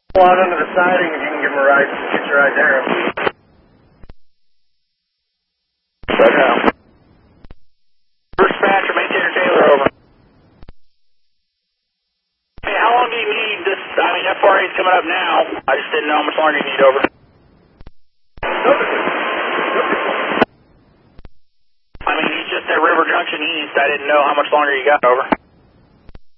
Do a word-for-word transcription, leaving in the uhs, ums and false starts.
Pull out under the siding if you can give him a ride. Get your ride there. Right now. Dispatcher, maintainer Taylor, over. Hey, how long do you need this? I mean, F R A is coming up now. I just didn't know how much longer you need, over. I mean, he's just at River Junction East. I didn't know how much longer you got, over.